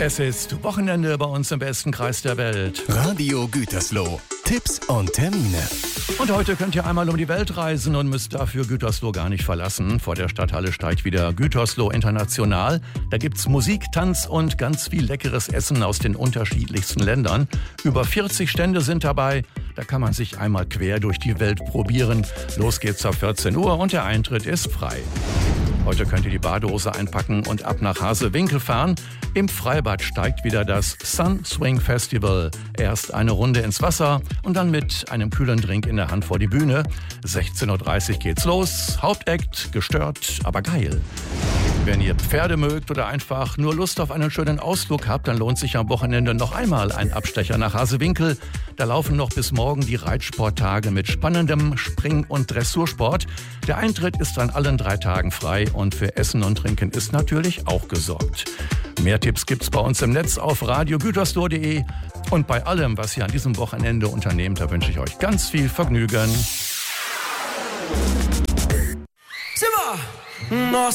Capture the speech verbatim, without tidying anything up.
Es ist Wochenende bei uns im besten Kreis der Welt. Radio Gütersloh. Tipps und Termine. Und heute könnt ihr einmal um die Welt reisen und müsst dafür Gütersloh gar nicht verlassen. Vor der Stadthalle steigt wieder Gütersloh International. Da gibt's Musik, Tanz und ganz viel leckeres Essen aus den unterschiedlichsten Ländern. Über vierzig Stände sind dabei. Da kann man sich einmal quer durch die Welt probieren. Los geht's ab vierzehn Uhr und der Eintritt ist frei. Heute könnt ihr die Badehose einpacken und ab nach Hasewinkel fahren. Im Freibad steigt wieder das Sun Swing Festival. Erst eine Runde ins Wasser und dann mit einem kühlen Drink in der Hand vor die Bühne. sechzehn Uhr dreißig geht's los. Hauptakt, gestört, aber geil. Wenn ihr Pferde mögt oder einfach nur Lust auf einen schönen Ausflug habt, dann lohnt sich am Wochenende noch einmal ein Abstecher nach Hasewinkel. Da laufen noch bis morgen die Reitsporttage mit spannendem Spring- und Dressursport. Der Eintritt ist an allen drei Tagen frei und für Essen und Trinken ist natürlich auch gesorgt. Mehr Tipps gibt's bei uns im Netz auf radio gütersloh punkt de. Und bei allem, was ihr an diesem Wochenende unternehmt, da wünsche ich euch ganz viel Vergnügen. Simmer!